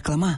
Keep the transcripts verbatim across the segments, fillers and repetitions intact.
Reklama.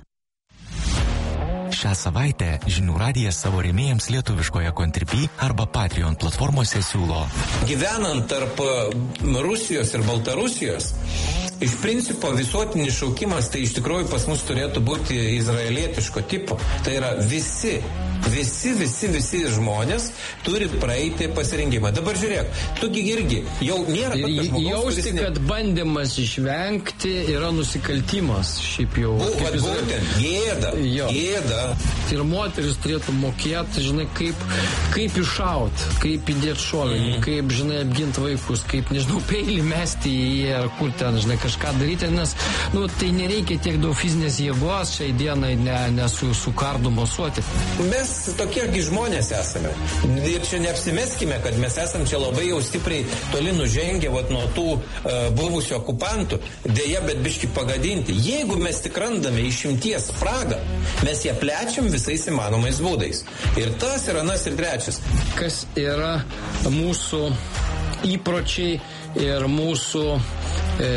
Šią savaitę Žinių radijas savo rėmėjams lietuviškoje Contribui arba Patreon platformose siūlo. Gyvenant tarp Rusijos ir Baltarusijos, iš principo visuotinis šaukimas tai iš tikrųjų pas mus turėtų būti izraelietiško tipo. Tai yra visi, visi, visi, visi žmonės turi praeiti pasirinkimą. Dabar žiūrėk, tugi irgi jau nėra tokio žmogaus, jausti, ne... kad bandymas išvengti yra nusikaltimas. Šiaip jau. Bu, vat, būtent, gėda, jo. gėda. Ir moteris turėtų mokėti, žinai, kaip, kaip iššauti, kaip įdėti šovinį, mm. kaip, žinai, apginti vaikus, kaip, nežinau, peilį mesti į jį, ar kur ten, žinai, kažką daryti, nes, nu, tai nereikia tiek daug fizinės jėgos šiai dienai ne, ne su, su kardu mosuoti. Mes tokiegi žmonės esame. Ir čia neapsimeskime, kad mes esam čia labai jau stipriai toli nužengę vat, nuo tų uh, buvusių okupantų. Deja, bet biški pagadinti. Jeigu mes tik randame išimties spragą, mes ją plečiam visais įmanomais būdais. Ir tas ir anas ir trečias. Kas yra mūsų įpročiai ir mūsų e,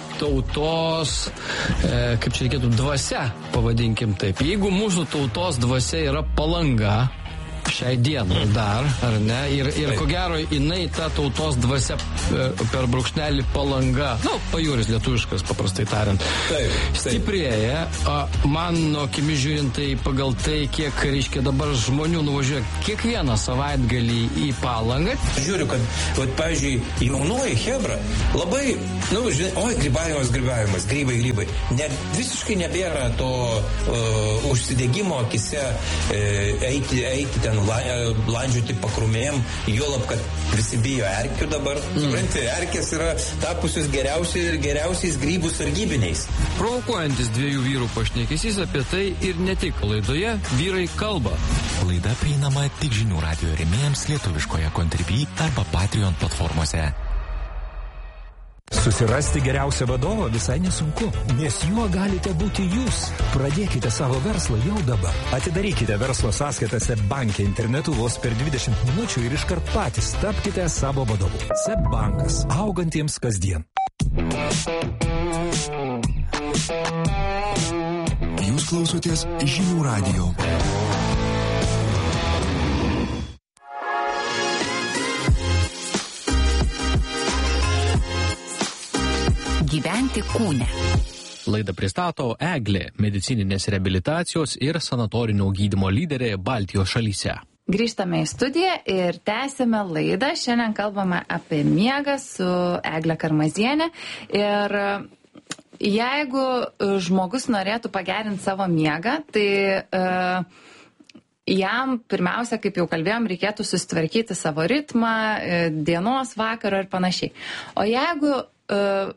tautos, e, kaip čia reikėtų, dvasia, pavadinkim taip. Jeigu mūsų tautos dvasia yra Palanga, šiai dienai dar, ar ne? Ir, ir ko gero, jinai ta tautos dvasia per brūkšnelį Palanga, nu, pajūris lietuviškas, paprastai tariant, taip, taip. stiprėja. Mano akimi žiūrint, tai pagal tai, kiek, reiškia, dabar žmonių nuvažiuoja kiekvieną savaitgalį į Palangą. Žiūriu, kad, vat, pavyzdžiui, jaunoji hebra labai, nu, žinai, oi, grybavimas, grybavimas, grybai, grybai. Ne, visiškai nebėra to uh, užsidegimo akise uh, eiti, eiti ten landžiuoti pakrumėjim, juolab, kad visi bijo erkių dabar. Mm. Supranti, erkės yra tapusios geriausiai, geriausiais grybų sargybiniais. Provokuojantis dviejų vyrų pašnekesys apie tai ir ne tik laidoje Vyrai kalba. Laida prieinama tik Žinių radijo rėmėjams lietuviškoje Contribui arba Patreon platformose. Susirasti geriausią vadovą visai nesunku, nes juo galite būti jūs. Pradėkite savo verslą jau dabar. Atidarykite verslo sąskaitą SEB banke internetu vos per dvidešimt minučių ir iškart patys tapkite savo vadovu. SEB bankas. Augantiems kasdien. Jūs klausotės Žinių radijo. Gyventi kūne. Laidą pristato Eglė, medicininės reabilitacijos ir sanatorinio gydymo lyderė Baltijos šalyse. Grįžtame į studiją ir tęsime laidą. Šiandien kalbame apie miegą su Egle Karmazienė. Ir jeigu žmogus norėtų pagerinti savo miegą, tai uh, jam pirmiausia, kaip jau kalbėjom, reikėtų susitvarkyti savo ritmą, dienos, vakaro ir panašiai. O jeigu uh,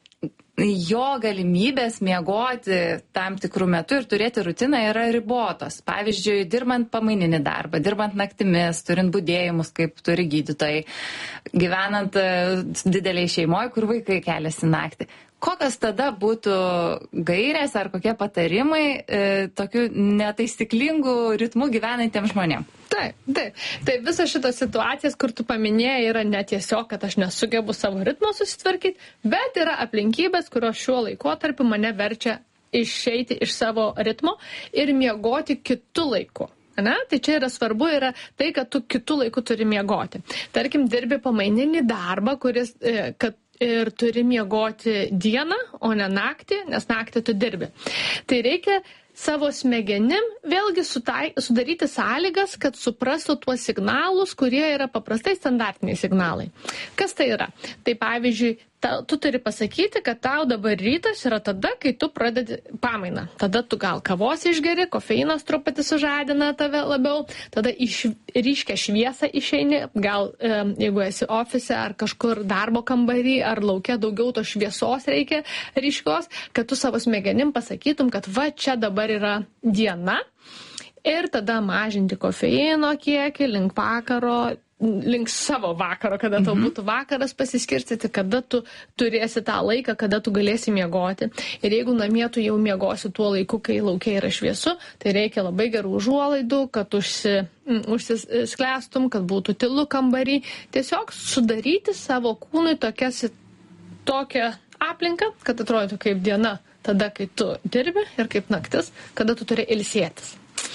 jo galimybės miegoti tam tikrų metų ir turėti rutiną yra ribotos. Pavyzdžiui, dirbant pamaininį darbą, dirbant naktimis, turint budėjimus, kaip turi gydytojai, gyvenant dideliai šeimoje, kur vaikai keliasi naktį. Kokios tada būtų gairės ar kokie patarimai e, tokių netaisyklingų ritmų gyvenantiems žmonėms? Taip, taip. Tai visos šitos situacijas, kur tu paminėjai, yra ne tiesiog, kad aš nesugebu savo ritmo susitvarkyti, bet yra aplinkybės, kurios šiuo laikotarpiu mane verčia išeiti iš savo ritmo ir miegoti kitu laiku. Ne? Tai čia yra svarbu, yra tai, kad tu kitu laiku turi miegoti. Tarkim, dirbi pamaininį darbą, kuris, kad ir turi miegoti dieną, o ne naktį, nes naktį tu dirbi. Tai reikia savo smegenim vėlgi sutai, sudaryti sąlygas, kad suprastų tuos signalus, kurie yra paprastai standartiniai signalai. Kas tai yra? Tai pavyzdžiui, ta, tu turi pasakyti, kad tau dabar rytas yra tada, kai tu pradedi pamainą. Tada tu gal kavos išgeri, kofeinas truputį sužadina tave labiau, tada iš ryškę šviesą išeini, gal e, jeigu esi ofise ar kažkur darbo kambarį, ar lauke daugiau to šviesos reikia ryškios, kad tu savo smegenim pasakytum, kad va čia dabar yra diena ir tada mažinti kofeino kiekį link vakaro, link savo vakaro, kada tau būtų vakaras pasiskirstyti, kada tu turėsi tą laiką, kada tu galėsi miegoti. Ir jeigu namie tu jau miegosi tuo laiku, kai laukia yra šviesu, tai reikia labai gerų užuolaidų, kad užsi, užsisklęstum, kad būtų tylu kambarį. Tiesiog sudaryti savo kūnui tokias tokią aplinką, kad atrodytų kaip diena tada, kai tu dirbi ir kaip naktis, kada tu turi ilsėtis.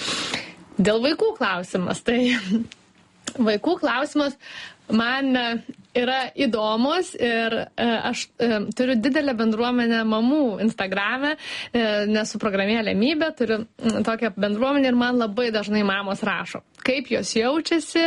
Dėl vaikų klausimas. Tai vaikų klausimas man yra įdomus ir aš turiu didelę bendruomenę mamų Instagrame, nesu programėlė Mybė, turiu tokią bendruomenę ir man labai dažnai mamos rašo, kaip jos jaučiasi,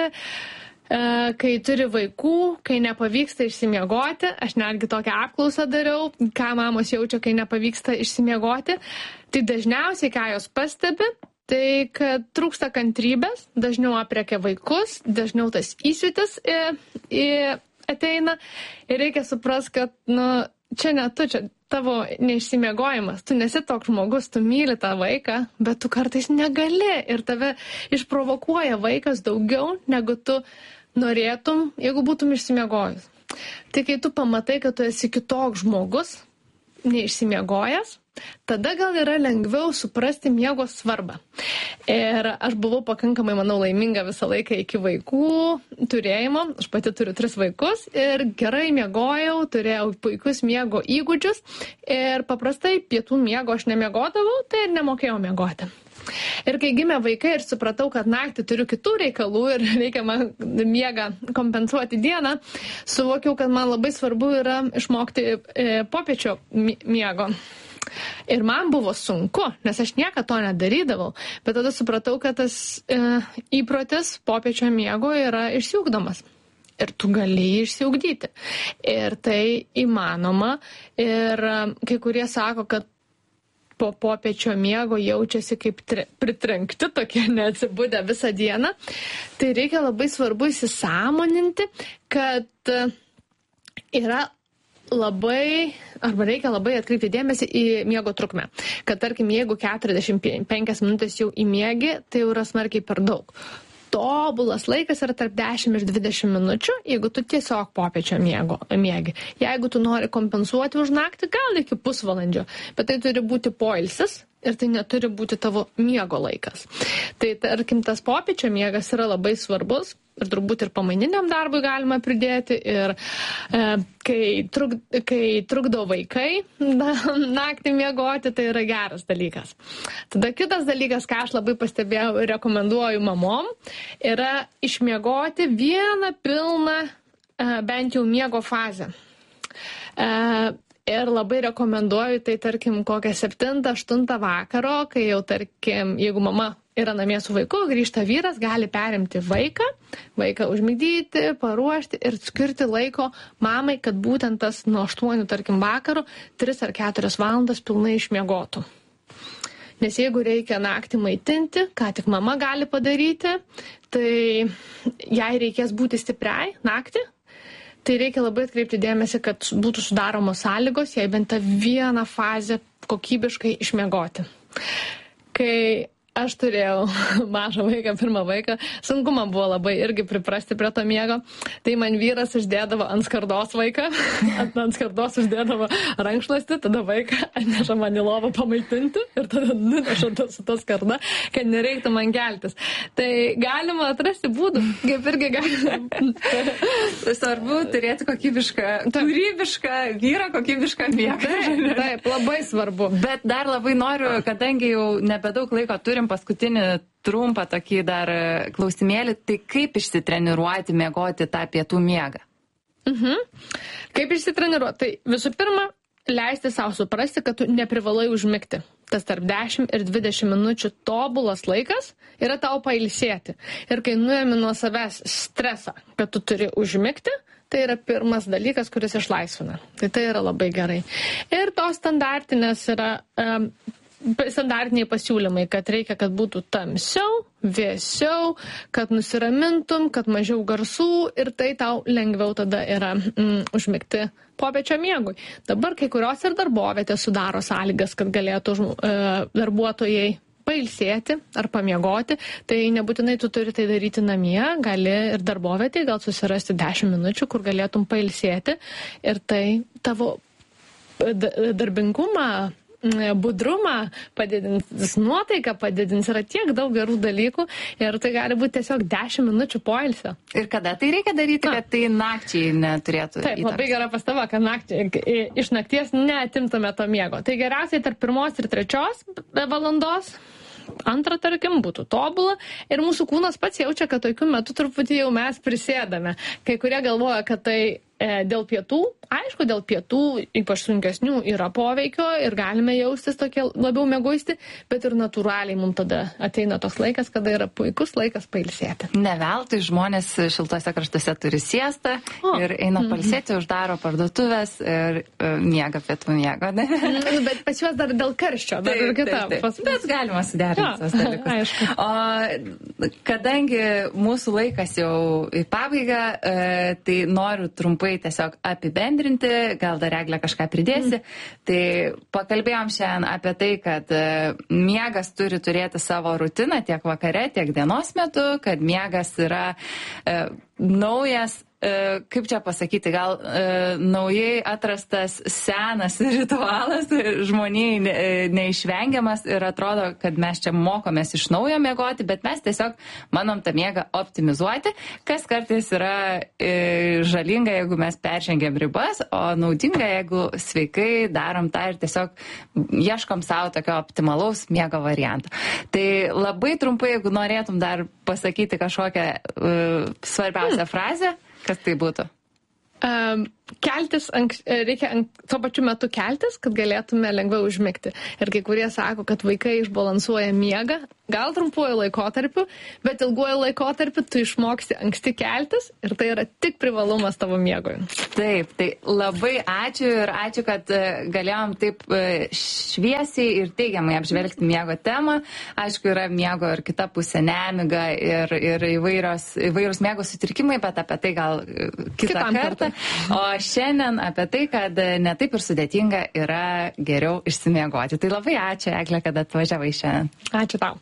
kai turi vaikų, kai nepavyksta išsimiegoti. Aš netgi tokią apklausą dariau, ką mamos jaučia, kai nepavyksta išsimiegoti. Tai dažniausiai, ką jos pastebi, tai kad trūksta kantrybės, dažniau aprėkia vaikus, dažniau tas įsiūtis į, į ateina. Ir reikia suprast, kad nu, čia ne tu, čia tavo neišsimiegojimas. Tu nesi toks žmogus, tu myli tą vaiką, bet tu kartais negali ir tave išprovokuoja vaikas daugiau, negu tu norėtum, jeigu būtum išsimiegojus. Tai kai tu pamatai, kad tu esi kitoks žmogus, neišsimiegojęs, tada gal yra lengviau suprasti miego svarbą. Ir aš buvau pakankamai, manau, laiminga visą laiką iki vaikų turėjimo. Aš pati turiu tris vaikus ir gerai miegojau, turėjau puikius miego įgūdžius ir paprastai pietų miego aš nemiegodavau, tai ir nemokėjau miegoti. Ir kai gimė vaikai ir supratau, kad naktį turiu kitų reikalų ir reikia man miegą kompensuoti dieną, suvokiau, kad man labai svarbu yra išmokti e, popiečio miego. Ir man buvo sunku, nes aš niekada to nedarydavau, bet tada supratau, kad tas e, įprotis popiečio miego yra išsiugdomas. Ir tu gali išsiugdyti. Ir tai įmanoma. Ir kai kurie sako, kad po popiečio miego jaučiasi kaip tre, pritrenkti, tokie neatsibudę visą dieną. Tai reikia labai svarbu įsisąmoninti, kad yra labai, arba reikia labai atkreipti dėmesį į miego trukmę. Kad tarkim, jeigu keturiasdešimt penkias minutės jau įmiegi, tai jau yra smarkiai per daug. Tobulas laikas yra tarp dešimt ir dvidešimt minučių, jeigu tu tiesiog popiečio miego, miegi. Jeigu tu nori kompensuoti už naktį, gal iki pusvalandžio, bet tai turi būti poilsis ir tai neturi būti tavo miego laikas. Tai tarkim, tas popiečio miegas yra labai svarbus ir turbūt ir pamaininiam darbui galima pridėti ir e, kai, truk, kai trukdo vaikai da, naktį miegoti, tai yra geras dalykas. Tada kitas dalykas, ką aš labai pastebėjau ir rekomenduoju mamom, yra išmiegoti vieną pilną e, bent jau miego fazę. E, Ir labai rekomenduoju tai, tarkim, kokią septintą, aštuntą vakaro, kai jau, tarkim, jeigu mama yra namie su vaiku, grįžta vyras, gali perimti vaiką, vaiką užmigdyti, paruošti ir skirti laiko mamai, kad būtent tas nuo aštuonių, tarkim, vakaro, tris ar keturias valandas pilnai išmiegotų. Nes jeigu reikia naktį maitinti, ką tik mama gali padaryti, tai jai reikės būti stipriai naktį. Tai reikia labai atkreipti dėmesį, kad būtų sudaromos sąlygos, jei bent tą vieną fazę kokybiškai išmiegoti. Kai aš turėjau mažą vaiką, pirmą vaiką, sunku man buvo labai irgi priprasti prie to miego, tai man vyras uždėdavo ant skardos vaiką, ant, ant skardos uždėdavo rankšluostį, tada vaiką atneša man į lovą pamaitinti ir tada nuneša su to skarda, kad nereiktų man keltis. Tai galima atrasti būdų, kaip irgi galima. Svarbu turėti kokybišką, kūrybišką vyrą, kokybišką miegą. Taip, taip, labai svarbu. Bet dar labai noriu, kadangi jau nebedaug laiko turim, paskutinį trumpą tokį dar klausimėlį, tai kaip išsitreniruoti miegoti tą pietų miegą? Mhm. Kaip išsitreniruoti? Tai visų pirma, leisti savo suprasti, kad tu neprivalai užmigti. Tas tarp dešimt ir dvidešimt minučių tobulas laikas yra tau pailsėti. Ir kai nuėmi nuo savęs stresą, kad tu turi užmigti, tai yra pirmas dalykas, kuris išlaisvina. Tai tai yra labai gerai. Ir tos standartinės yra... Um, standartiniai pasiūlymai, kad reikia, kad būtų tamsiau, vėsiau, kad nusiramintum, kad mažiau garsų ir tai tau lengviau tada yra mm, užmigti popiečio miegui. Dabar kai kurios ir darbovietės sudaro sąlygas, kad galėtų e, darbuotojai pailsėti ar pamiegoti, tai nebūtinai tu turi tai daryti namie, gali ir darbovietėje gal susirasti dešimt minučių, kur galėtum pailsėti ir tai tavo darbingumą budrumą, padidins nuotaiką, padidins, yra tiek daug gerų dalykų ir tai gali būti tiesiog dešimt minučių poilsio. Ir kada tai reikia daryti, Na. kad tai nakčiai neturėtų Taip, įtakos? labai gera pastaba, kad naktį, iš nakties neatimtume to miego. Tai geriausiai tarp pirmos ir trečios valandos. Antra, tarkim, būtų tobula ir mūsų kūnas pats jaučia, kad tokiu metu truputį jau mes prisėdame. Kai kurie galvoja, kad tai e, dėl pietų, aišku, dėl pietų, ypač sunkesnių, yra poveikio ir galime jaustis tokie labiau mieguisti, bet ir natūraliai mums tada ateina toks laikas, kada yra puikus laikas pailsėti. Ne veltui žmonės šiltuose kraštuose turi siestą O. ir eina palsėti, uždaro parduotuvės ir uh, miega pietų miego. Ne? Bet pas juos dar dėl karščio, dar ir kita. taip, taip. Pas- Bet galima suderinti Jo, tos dalykus. aišku. O kadangi mūsų laikas jau į pabaigą, e, tai noriu trumpai tiesiog apibendrinti, gal dar Eglė kažką pridėsi. Mm. Tai pakalbėjom šiandien apie tai, kad e, miegas turi turėti savo rutiną tiek vakare, tiek dienos metu, kad miegas yra e, naujas, e, kaip čia pasakyti, gal e, naujai atrastas senas ritualas, žmonijai ne, e, neišvengiamas ir atrodo, kad mes čia mokomės iš naujo miegoti, bet mes tiesiog manom tą miegą optimizuoti, kas kartais yra e, žalinga, jeigu mes peržengiam ribas, o naudinga, jeigu sveikai darom tą ir tiesiog ieškom savo tokio optimalaus miego varianto. Tai labai trumpai, jeigu norėtum dar pasakyti kažkokią uh, svarbiausią frazę, kas tai būtų? Um, keltis, anks, reikia ank, tuo pačiu metu keltis, kad galėtume lengviau užmigti. Ir kai kurie sako, kad vaikai išbalansuoja miegą, gal trumpuoju laikotarpiu, bet ilguoju laikotarpiu tu išmoksti anksti keltis ir tai yra tik privalumas tavo miegui. Taip, tai labai ačiū ir ačiū, kad e, galėjom taip e, šviesiai ir teigiamai apžvelgti miego temą. Aišku, yra miego ir kita pusė nemiga ir, ir įvairios, įvairūs miego sutrikimai, bet apie tai gal e, kitą Kitam kartą. kartui. O šiandien apie tai, kad netaip ir sudėtinga yra geriau išsimiegoti. Tai labai ačiū, Eglė, kad atvažiavai šiandien. Ačiū tau.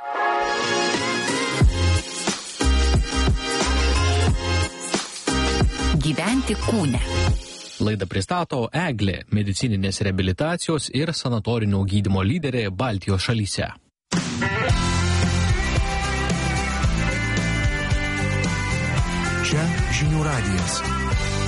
Gyventi kūne. Laidą pristato Eglė, medicininės reabilitacijos ir sanatorinio gydymo lyderė Baltijos šalyse. Čia Žinių radijas.